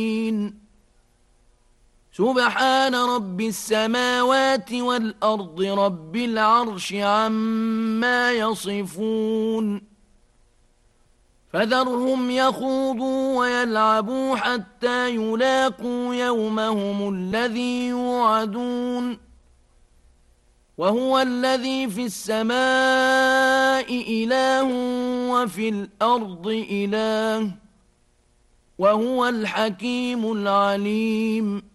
سبحان رب السماوات والأرض رب العرش عما يصفون فذرهم يخوضوا ويلعبوا حتى يلاقوا يومهم الذي يوعدون وهو الذي في السماء إله وفي الأرض إله وهو الحكيم العليم